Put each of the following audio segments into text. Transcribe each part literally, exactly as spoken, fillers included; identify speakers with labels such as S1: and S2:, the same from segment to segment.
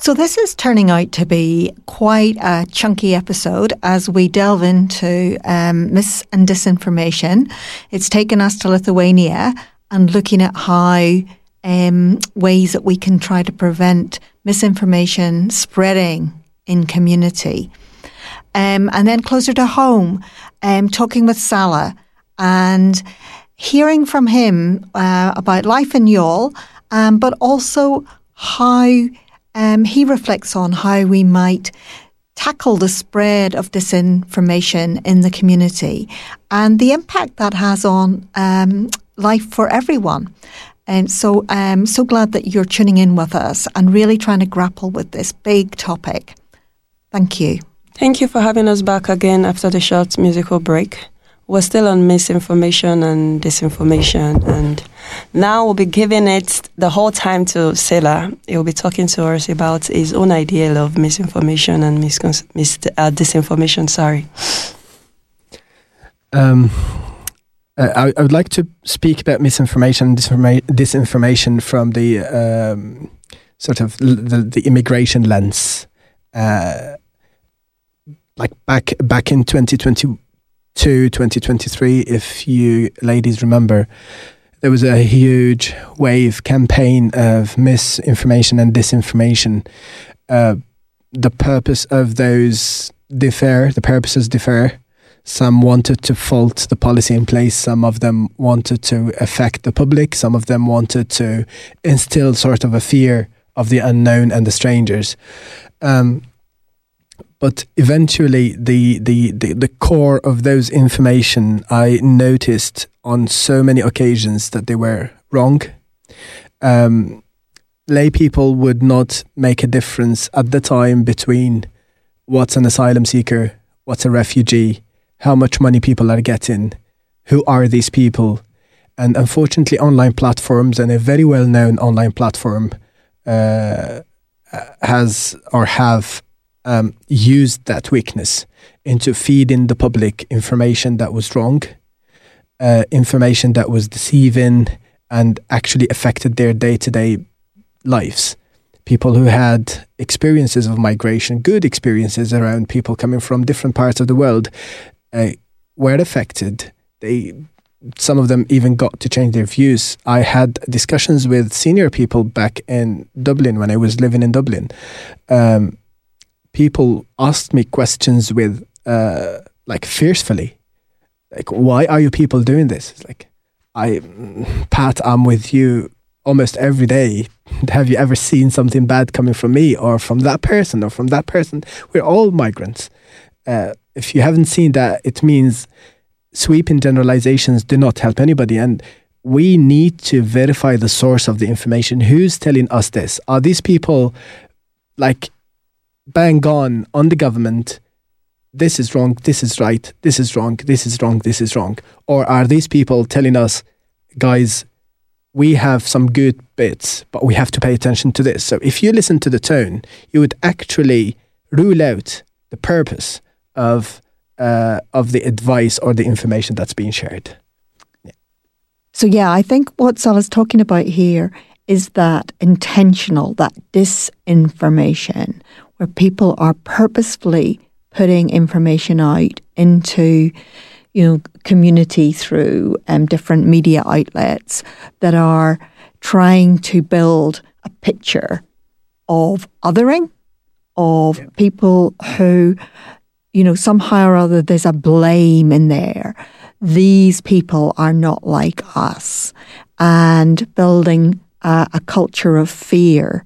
S1: So this is turning out to be quite a chunky episode as we delve into um, mis and disinformation. It's taken us to Lithuania and looking at how um, ways that we can try to prevent misinformation spreading in community. Um, and then closer to home, um, talking with Salah and hearing from him uh, about life in Youghal, um, but also how um, he reflects on how we might tackle the spread of disinformation in the community and the impact that has on um, life for everyone. And so I'm so glad that you're tuning in with us and really trying to grapple with this big topic. Thank you.
S2: Thank you for having us back again after the short musical break. We're still on misinformation and disinformation, and now we'll be giving it the whole time to Salah. He'll be talking to us about his own idea of misinformation and miscon- mis- uh, disinformation. Sorry.
S3: Um, I, I would like to speak about misinformation and disinforma- disinformation from the um, sort of l- the, the immigration lens. Uh, like back back in twenty twenty-two, twenty twenty-three, if you ladies remember, there was a huge wave campaign of misinformation and disinformation. Uh, the purpose of those differ, the purposes differ. Some wanted to fault the policy in place. Some of them wanted to affect the public. Some of them wanted to instill sort of a fear of the unknown and the strangers. Um, But eventually, the, the, the, the core of those information, I noticed on so many occasions that they were wrong. Um, lay people would not make a difference at the time between what's an asylum seeker, what's a refugee, how much money people are getting, who are these people. And unfortunately, online platforms, and a very well-known online platform uh, has or have Um, used that weakness into feeding the public information that was wrong, uh, information that was deceiving and actually affected their day-to-day lives. People who had experiences of migration, good experiences around people coming from different parts of the world, uh, were affected. They, some of them even got to change their views. I had discussions with senior people back in Dublin when I was living in Dublin. Um, People asked me questions with, uh, like, fiercefully, like, why are you people doing this? It's like, I, Pat, I'm with you almost every day. Have you ever seen something bad coming from me or from that person or from that person? We're all migrants. Uh, if you haven't seen that, it means sweeping generalizations do not help anybody. And we need to verify the source of the information. Who's telling us this? Are these people, like, bang on on the government, this is wrong, this is right, this is wrong, this is wrong, this is wrong? Or are these people telling us, guys, we have some good bits, but we have to pay attention to this? So if you listen to the tone, you would actually rule out the purpose of uh, of the advice or the information that's being shared. Yeah.
S1: So yeah, I think what Salah's talking about here is that intentional, that disinformation, where people are purposefully putting information out into, you know, community through um, different media outlets that are trying to build a picture of othering, of yeah. people who, you know, somehow or other there's a blame in there. These people are not like us, and building a, a culture of fear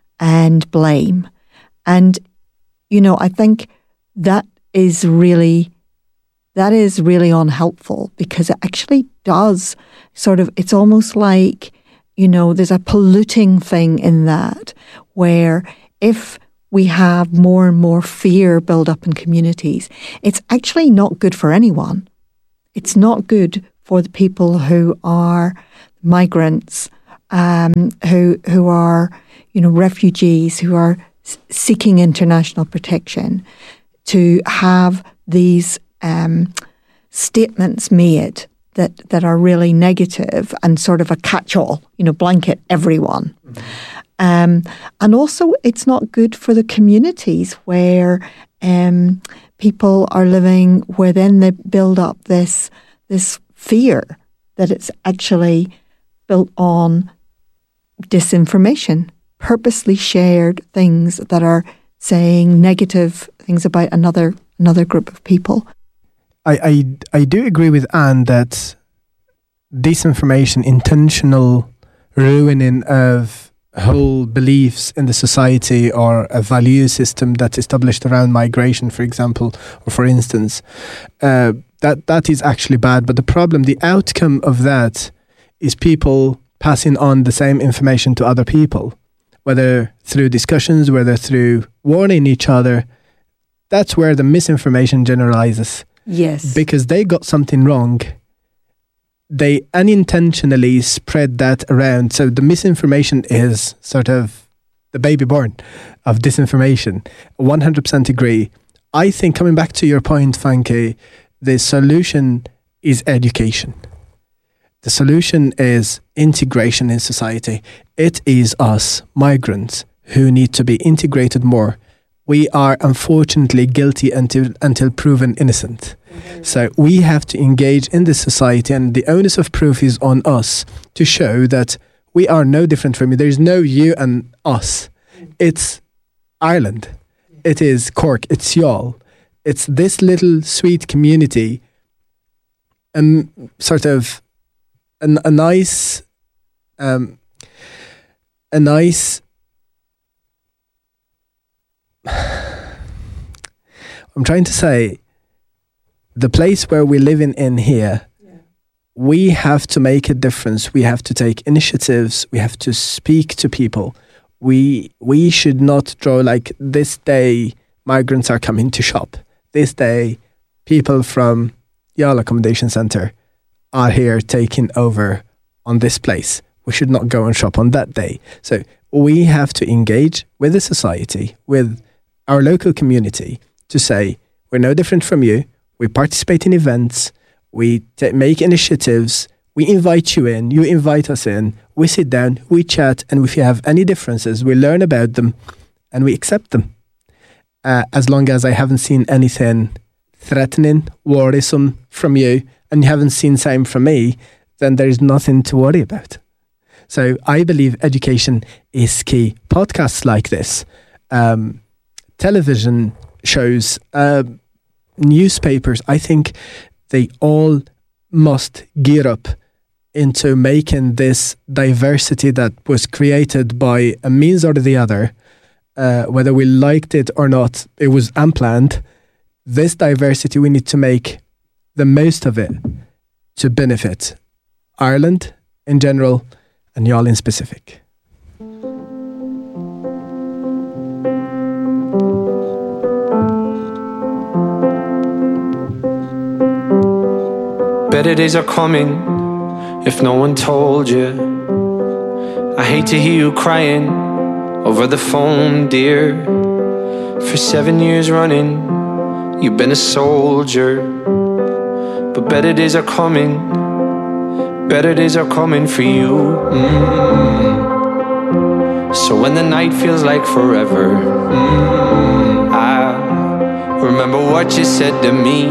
S1: and blame. And, you know, I think that is really, that is really unhelpful, because it actually does sort of, it's almost like, you know, there's a polluting thing in that, where if we have more and more fear build up in communities, it's actually not good for anyone. It's not good for the people who are migrants, um, who who are, you know, refugees, who are seeking international protection, to have these um, statements made that, that are really negative and sort of a catch-all, you know, blanket everyone. Mm-hmm. Um, and also, it's not good for the communities where um, people are living, where then they build up this this fear that it's actually built on disinformation, purposely shared things that are saying negative things about another another group of people.
S3: I, I, I do agree with Anne that disinformation, intentional ruining of whole beliefs in the society or a value system that's established around migration, for example, or for instance, uh, that that is actually bad. But the problem, the outcome of that is people passing on the same information to other people, whether through discussions, whether through warning each other. That's where the misinformation generalizes.
S1: Yes.
S3: Because they got something wrong. They unintentionally spread that around. So the misinformation is sort of the baby born of disinformation. one hundred percent agree. I think, coming back to your point, Funky, the solution is education. The solution is integration in society. It is us, migrants, who need to be integrated more. We are unfortunately guilty until until proven innocent. Mm-hmm. So we have to engage in this society, and the onus of proof is on us to show that we are no different from you. There is no you and us. Mm-hmm. It's Ireland. Mm-hmm. It is Cork. It's y'all. It's this little sweet community. Um, sort of a, a nice, um, a nice. I'm trying to say, the place where we're living in here, yeah. we have to make a difference. We have to take initiatives. We have to speak to people. We we should not draw like this day migrants are coming to shop. This day people from Youghal Accommodation Centre are here taking over on this place. We should not go and shop on that day. So we have to engage with the society, with our local community, to say, we're no different from you. We participate in events. We t- make initiatives. We invite you in. You invite us in. We sit down. We chat. And if you have any differences, we learn about them and we accept them. Uh, as long as I haven't seen anything threatening, worrisome from you, and you haven't seen same from me, then there is nothing to worry about. So I believe education is key. Podcasts like this, um, television shows, uh, newspapers, I think they all must gear up into making this diversity that was created by a means or the other, uh, whether we liked it or not, it was unplanned. This diversity, we need to make the most of it to benefit Ireland in general and Youghal in specific.
S4: Better days are coming, if no one told you. I hate to hear you crying over the phone, dear. For seven years running, you've been a soldier. But better days are coming, better days are coming for you. Mm. So when the night feels like forever, mm, I remember what you said to me.